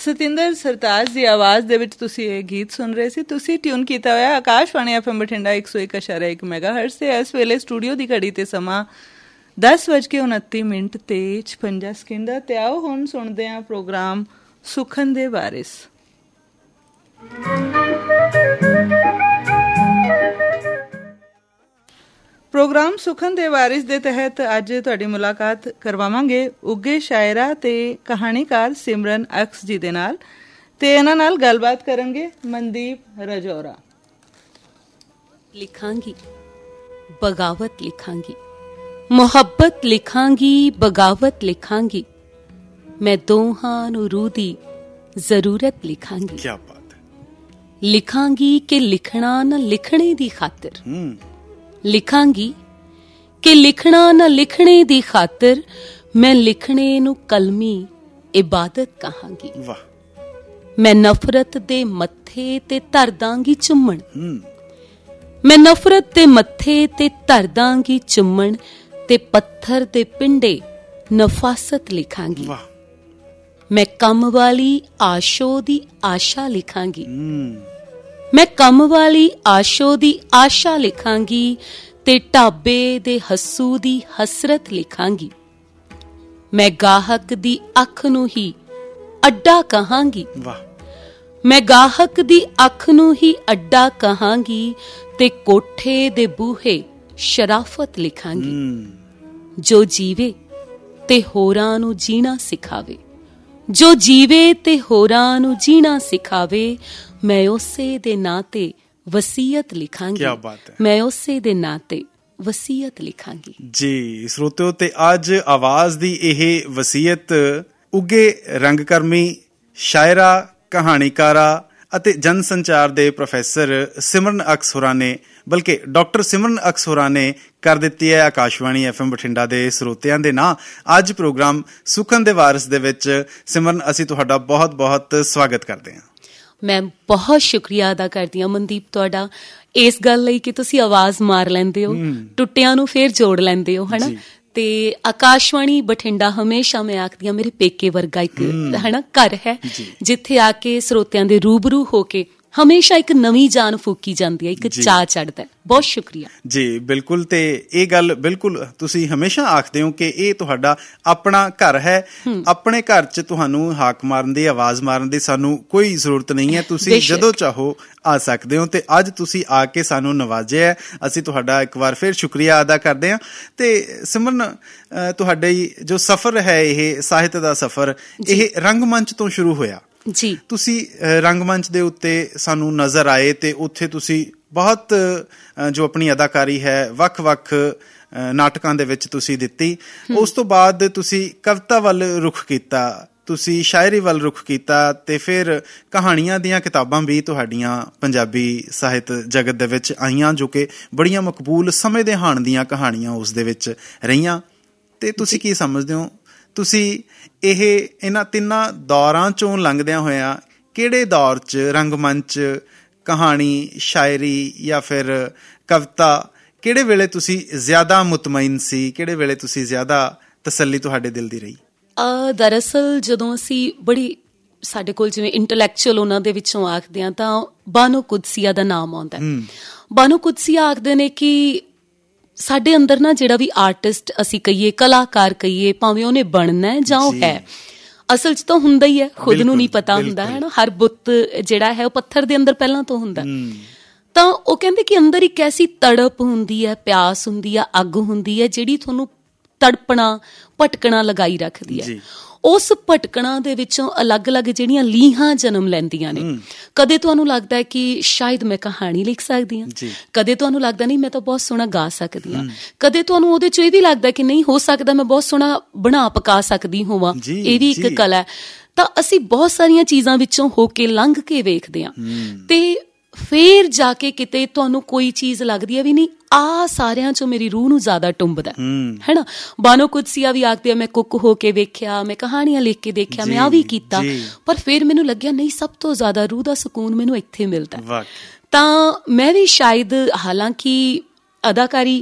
ਸਤਿੰਦਰ ਸਰਤਾਜ ਦੀ ਆਵਾਜ਼ ਦੇ ਵਿੱਚ ਤੁਸੀਂ ਇਹ ਗੀਤ ਸੁਣ ਰਹੇ ਸੀ। ਤੁਸੀਂ ਟਿਊਨ ਕੀਤਾ ਹੋਇਆ ਆਕਾਸ਼ਵਾਣੀ FM ਬਠਿੰਡਾ 101.1 ਮੈਗਾਹਰਟਜ਼ ਤੇ ਇਸ ਵੇਲੇ ਸਟੂਡੀਓ ਦੀ ਘੜੀ ਤੇ ਸਮਾਂ 10:29 ਤੇ 56 ਸਕਿੰਟ ਦਾ। ਤੇ ਆਓ ਹੁਣ ਸੁਣਦੇ ਹਾਂ ਪ੍ਰੋਗਰਾਮ ਸੁਖਨ ਦੇ ਵਾਰਿਸ। ਪ੍ਰੋਗਰਾਮ ਸੁਖਨ ਦੇ ਵਾਰਿਸ ਦੇ ਤਹਿਤ ਅੱਜ ਤੁਹਾਡੀ ਮੁਲਾਕਾਤ ਕਰਵਾਵਾਂਗੇ ਉੱਘੇ ਸ਼ਾਇਰਾ ਤੇ ਕਹਾਣੀਕਾਰ ਸਿਮਰਨ ਅਕਸ ਜੀ ਦੇ ਨਾਲ, ਤੇ ਇਹਨਾਂ ਨਾਲ ਗੱਲਬਾਤ ਕਰਾਂਗੇ ਮਨਦੀਪ ਰਜੌਰਾ। ਲਿਖਾਂਗੀ ਬਗਾਵਤ, ਲਿਖਾਂਗੀ ਮੁਹੱਬਤ, ਲਿਖਾਂਗੀ ਬਗਾਵਤ, ਲਿਖਾਂਗੀ ਮੈਂ ਦੋਹਾਂ ਨੂੰ ਰੂਹ ਦੀ ਜ਼ਰੂਰਤ, ਲਿਖਾਂਗੀ। ਕੀ ਬਾਤ ਹੈ। ਲਿਖਾਂਗੀ ਕਿ ਲਿਖਣਾ ਨਾ ਲਿਖਣੇ ਦੀ ਖਾਤਰ, ਲਿਖਾਂਗੀ ਕਿ ਲਿਖਣਾ ਨਾ ਲਿਖਣੇ ਦੀ ਖਾਤਰ ਮੈਂ ਲਿਖਣੇ ਨੂੰ ਕਲਮੀ ਇਬਾਦਤ ਕਹਾਂਗੀ। ਵਾਹ। ਮੈਂ ਨਫ਼ਰਤ ਦੇ ਮੱਥੇ ਤੇ ਧਰ ਦਾਂਗੀ ਚੁੰਮਣ, ਮੈਂ ਨਫ਼ਰਤ ਦੇ ਮੱਥੇ ਤੇ ਧਰ ਦਾਂਗੀ ਚੁੰਮਣ ਤੇ ਪੱਥਰ ਦੇ ਪਿੰਡੇ ਨਫਾਸਤ, ਲਿਖਾਂਗੀ। ਵਾਹ। ਮੈਂ ਕੰਮ ਵਾਲੀ ਆਸ਼ੋ ਦੀ ਆਸ਼ਾ, ਲਿਖਾਂਗੀ। ਮੈਂ ਕੰਮ ਵਾਲੀ ਆਸ਼ੋ ਦੀ ਆਸ਼ਾ, ਲਿਖਾਂਗੀ ਤੇ ਢਾਬੇ ਦੇ ਹੱਸੂ ਦੀ ਹਸਰਤ, ਲਿਖਾਂਗੀ। ਮੈਂ ਗਾਹਕ ਦੀ ਅੱਖ ਨੂੰ ਹੀ ਅੱਡਾ ਕਹਾਂਗੀ। ਵਾਹ। ਮੈਂ ਗਾਹਕ ਦੀ ਅੱਖ ਨੂੰ ਹੀ ਅੱਡਾ ਕਹਾਂਗੀ ਤੇ ਕੋਠੇ ਦੇ ਬੂਹੇ ਸ਼ਰਾਫਤ, ਲਿਖਾਂਗੀ। ਜੋ ਜੀਵੇ ਤੇ ਹੋਰਾਂ ਨੂੰ ਜੀਣਾ ਸਿਖਾਵੇ, ਜੋ ਜੀਵੇ ਤੇ ਹੋਰਾਂ ਨੂੰ ਜੀਣਾ ਸਿਖਾਵੇ ਮੈਂ ਉਸੇ ਦੇ ਨਾਂ ਤੇ ਵਸੀਅਤ, ਲਿਖਾਂਗੀ। ਕੀ ਬਾਤ ਹੈ। ਮੈਂ ਉਸੇ ਦੇ ਨਾਂ ਤੇ ਵਸੀਅਤ, ਲਿਖਾਂਗੀ। ਜੀ ਸਰੋਤਿਓ, ਤੇ ਅੱਜ ਆਵਾਜ਼ ਦੀ ਇਹ ਵਸੀਅਤ ਉੱਘੇ ਰੰਗਕਰਮੀ ਸ਼ਾਇਰਾ, ਕਹਾਣੀਕਾਰਾ ਅਤੇ ਜਨ ਸੰਚਾਰ ਦੇ ਪ੍ਰੋਫੈਸਰ ਸਿਮਰਨ ਅਕਸ ਹੋਰਾਂ ਨੇ, ਬਲਕਿ ਡਾਕਟਰ ਸਿਮਰਨ ਅਕਸ ਹੋਰਾਂ ਨੇ ਕਰ ਦਿੱਤੀ ਹੈ ਆਕਾਸ਼ਵਾਣੀ FM ਬਠਿੰਡਾ ਦੇ ਸਰੋਤਿਆਂ ਦੇ ਨਾਂ। ਅੱਜ ਪ੍ਰੋਗਰਾਮ ਸੁਖਨ ਦੇ ਵਾਰਿਸ ਦੇ ਵਿੱਚ ਸਿਮਰਨ, ਅਸੀਂ ਤੁਹਾਡਾ ਬਹੁਤ ਬਹੁਤ ਸਵਾਗਤ ਕਰਦੇ ਹਾਂ। ਮੈਂ ਬਹੁਤ ਸ਼ੁਕਰੀਆ ਅਦਾ ਕਰਦੀ ਹਾਂ ਮਨਦੀਪ ਤੁਹਾਡਾ ਇਸ ਗੱਲ ਲਈ ਕਿ ਤੁਸੀਂ ਆਵਾਜ਼ ਮਾਰ ਲੈਂਦੇ ਹੋ, ਟੁੱਟਿਆਂ ਨੂੰ ਫੇਰ ਜੋੜ ਲੈਂਦੇ ਹੋ, ਹਨਾ। ਤੇ ਆਕਾਸ਼ਵਾਣੀ ਬਠਿੰਡਾ ਹਮੇਸ਼ਾ ਮੈਂ ਆਖਦੀ ਹਾਂ ਮੇਰੇ ਪੇਕੇ ਵਰਗਾ ਇੱਕ ਹਨਾ ਘਰ ਹੈ, ਜਿੱਥੇ ਆ ਕੇ ਸਰੋਤਿਆਂ ਦੇ ਰੂਬਰੂ ਹੋ ਕੇ ਹਮੇਸ਼ਾ ਇੱਕ ਨਵੀਂ ਜਾਨ ਫੂਕੀ ਜਾਂਦੀ ਹੈ, ਇੱਕ ਚਾਅ ਚੜ੍ਹਦਾ। ਬਹੁਤ ਸ਼ੁਕਰੀਆ ਜੀ। ਬਿਲਕੁਲ, ਤੇ ਇਹ ਗੱਲ ਬਿਲਕੁਲ ਤੁਸੀਂ ਹਮੇਸ਼ਾ ਆਖਦੇ ਹੋ ਕਿ ਇਹ ਤੁਹਾਡਾ ਆਪਣਾ ਘਰ ਹੈ। ਆਪਣੇ ਘਰ 'ਚ ਤੁਹਾਨੂੰ ਹਾਕ ਮਾਰਨ ਦੀ, ਆਵਾਜ਼ ਮਾਰਨ ਦੀ ਸਾਨੂੰ ਕੋਈ ਜ਼ਰੂਰਤ ਨਹੀਂ ਹੈ। ਤੁਸੀਂ ਜਦੋਂ ਚਾਹੋ ਆ ਸਕਦੇ ਹੋ, ਤੇ ਅੱਜ ਤੁਸੀਂ ਆ ਕੇ ਸਾਨੂੰ ਨਵਾਜਿਆ ਹੈ। ਅਸੀਂ ਤੁਹਾਡਾ ਇੱਕ ਵਾਰ ਫਿਰ ਸ਼ੁਕਰੀਆ ਅਦਾ ਕਰਦੇ ਹਾਂ। ਤੇ ਸਿਮਰਨ, ਤੁਹਾਡਾ ਜੋ ਸਫ਼ਰ ਹੈ, ਇਹ ਸਾਹਿਤ ਦਾ ਸਫ਼ਰ, ਇਹ ਰੰਗਮੰਚ ਤੋਂ ਸ਼ੁਰੂ ਹੋਇਆ ਜੀ। ਤੁਸੀਂ ਰੰਗਮੰਚ ਦੇ ਉੱਤੇ ਸਾਨੂੰ ਨਜ਼ਰ ਆਏ ਤੇ ਉੱਥੇ ਤੁਸੀਂ ਬਹੁਤ ਜੋ ਆਪਣੀ ਅਦਾਕਾਰੀ ਹੈ ਵੱਖ-ਵੱਖ ਨਾਟਕਾਂ ਦੇ ਵਿੱਚ ਤੁਸੀਂ ਦਿੱਤੀ। ਉਸ ਤੋਂ ਬਾਅਦ ਤੁਸੀਂ ਕਵਿਤਾ ਵੱਲ ਰੁਖ ਕੀਤਾ, ਤੁਸੀਂ ਸ਼ਾਇਰੀ ਵੱਲ ਰੁਖ ਕੀਤਾ, ਤੇ ਫਿਰ ਕਹਾਣੀਆਂ ਦੀਆਂ ਕਿਤਾਬਾਂ ਵੀ ਤੁਹਾਡੀਆਂ ਪੰਜਾਬੀ ਸਾਹਿਤ ਜਗਤ ਦੇ ਵਿੱਚ ਆਈਆਂ, ਜੋ ਕਿ ਬੜੀਆਂ ਮਕਬੂਲ ਸਮੇਂ ਦੇ ਹਾਣ ਦੀਆਂ ਕਹਾਣੀਆਂ ਉਸ ਦੇ ਵਿੱਚ ਰਹੀਆਂ। ਤੇ ਤੁਸੀਂ ਕੀ ਸਮਝਦੇ ਹੋ, ਤੁਸੀਂ ਇਹਨਾਂ ਤਿੰਨਾਂ ਦੌਰਾਂ ਚੋਂ ਲੰਘਦਿਆਂ ਹੋਇਆਂ ਕਿਹੜੇ ਦੌਰ 'ਚ ਰੰਗਮੰਚ, ਕਹਾਣੀ, ਸ਼ਾਇਰੀ ਜਾਂ ਫਿਰ ਕਵਿਤਾ, ਕਿਹੜੇ ਵੇਲੇ ਤੁਸੀਂ ਜ਼ਿਆਦਾ ਮੁਤਮਈਨ ਸੀ, ਕਿਹੜੇ ਵੇਲੇ ਤੁਸੀਂ ਜ਼ਿਆਦਾ ਤਸੱਲੀ ਤੁਹਾਡੇ ਦਿਲ ਦੀ ਰਹੀ? ਦਰਅਸਲ ਜਦੋਂ ਅਸੀਂ ਸਾਡੇ ਕੋਲ ਜਿਵੇਂ ਇੰਟੈਲੈਕਚੁਅਲ ਉਹਨਾਂ ਦੇ ਵਿੱਚੋਂ ਆਖਦੇ ਹਾਂ ਤਾਂ ਬਾਨੋ ਕੁਦਸੀਆ ਦਾ ਨਾਮ ਆਉਂਦਾ। ਬਾਨੋ ਕੁਦਸੀਆ ਆਖਦੇ ਨੇ ਕਿ ਸਾਡੇ ਅੰਦਰ ਨਾ ਜਿਹੜਾ ਵੀ ਆਰਟਿਸਟ ਅਸੀਂ ਕਹੀਏ, ਕਲਾਕਾਰ ਕਹੀਏ, ਭਾਵੇਂ ਉਹਨੇ ਬਣਨਾ ਜਾਂ ਉਹ ਹੈ, ਅਸਲ 'ਚ ਤਾਂ ਹੁੰਦਾ ਹੀ ਹੈ, ਖੁਦ ਨੂੰ ਨਹੀਂ ਪਤਾ ਹੁੰਦਾ ਹੈ ਨਾ। ਹਰ ਬੁੱਤ ਜਿਹੜਾ ਹੈ ਉਹ ਪੱਥਰ ਦੇ ਅੰਦਰ ਪਹਿਲਾਂ ਤੋਂ ਹੁੰਦਾ। ਤਾਂ ਉਹ ਕਹਿੰਦੇ ਕਿ ਅੰਦਰ ਇੱਕ ਐਸੀ ਤੜਪ ਹੁੰਦੀ ਹੈ, ਪਿਆਸ ਹੁੰਦੀ ਹੈ, ਅੱਗ ਹੁੰਦੀ ਹੈ, ਜਿਹੜੀ ਤੁਹਾਨੂੰ ਤੜਪਣਾ, ਭਟਕਣਾ ਲਗਾਈ ਰੱਖਦੀ ਹੈ। ਉਸ ਭਟਕਣਾ ਦੇ ਵਿੱਚੋਂ ਅਲੱਗ-ਅਲੱਗ ਜਿਹੜੀਆਂ ਲੀਹਾਂ ਜਨਮ ਲੈਂਦੀਆਂ ਨੇ। ਕਦੇ ਤੁਹਾਨੂੰ ਲੱਗਦਾ ਹੈ ਕਿ ਸ਼ਾਇਦ ਮੈਂ ਕਹਾਣੀ ਲਿਖ ਸਕਦੀ ਹਾਂ, ਕਦੇ ਤੁਹਾਨੂੰ ਲੱਗਦਾ ਨਹੀਂ ਮੈਂ ਤਾਂ ਬਹੁਤ ਸੋਹਣਾ ਗਾ ਸਕਦੀ ਹਾਂ, ਕਦੇ ਤੁਹਾਨੂੰ ਉਹਦੇ 'ਚ ਇਹ ਵੀ ਲੱਗਦਾ ਕਿ ਨਹੀਂ ਹੋ ਸਕਦਾ ਮੈਂ ਬਹੁਤ ਸੋਹਣਾ ਬਣਾ ਪਕਾ ਸਕਦੀ ਹੋਵਾਂ, ਇਹ ਵੀ ਇੱਕ ਕਲਾ ਹੈ। ਤਾਂ ਅਸੀਂ ਬਹੁਤ ਸਾਰੀਆਂ ਚੀਜ਼ਾਂ ਵਿੱਚੋਂ ਹੋ ਕੇ ਲੰਘ ਕੇ ਵੇਖਦੇ ਹਾਂ, ਤੇ ਫੇਰ ਜਾ ਕੇ ਕਿਤੇ ਤੁਹਾਨੂੰ ਕੋਈ ਚੀਜ਼ ਲੱਗਦੀ ਹੈ ਵੀ ਨਹੀਂ, ਆਹ ਸਾਰਿਆਂ ਚੋਂ ਮੇਰੀ ਰੂਹ ਨੂੰ ਜ਼ਿਆਦਾ ਟੁੰਬਦਾ ਹੈ ਨਾ। ਬਾਨੋ ਕੁਦਸੀਆ ਵੀ ਆਖਦੇ ਆ ਮੈਂ ਕੁੱਕ ਹੋ ਕੇ ਵੇਖਿਆ, ਮੈਂ ਕਹਾਣੀਆਂ ਲਿਖ ਕੇ ਦੇਖਿਆ, ਮੈਂ ਆਹ ਵੀ ਕੀਤਾ, ਪਰ ਫਿਰ ਮੈਨੂੰ ਲੱਗਿਆ ਨਹੀਂ, ਸਭ ਤੋਂ ਜ਼ਿਆਦਾ ਰੂਹ ਦਾ ਸਕੂਨ ਮੈਨੂੰ ਇੱਥੇ ਮਿਲਦਾ। ਤਾਂ ਮੈਂ ਵੀ ਸ਼ਾਇਦ, ਹਾਲਾਂਕਿ ਅਦਾਕਾਰੀ